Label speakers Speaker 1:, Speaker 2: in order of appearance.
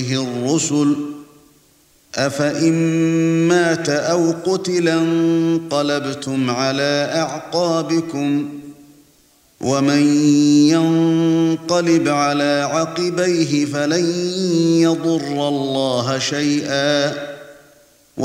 Speaker 1: الرسل أفإن مات أو قتل انقلبتم على أعقابكم ومن ينقلب على عقبيه فلن يضر الله شيئا